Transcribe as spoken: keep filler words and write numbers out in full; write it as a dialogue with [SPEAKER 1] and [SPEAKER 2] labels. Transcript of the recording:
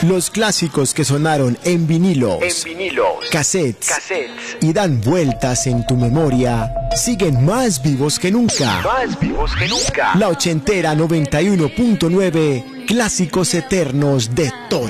[SPEAKER 1] Los clásicos que sonaron en vinilos,
[SPEAKER 2] En vinilos,
[SPEAKER 1] cassettes,
[SPEAKER 2] cassettes,
[SPEAKER 1] y dan vueltas en tu memoria, siguen más vivos que nunca.
[SPEAKER 2] más vivos que nunca.
[SPEAKER 1] La ochentera noventa y uno punto nueve, clásicos eternos de Toro.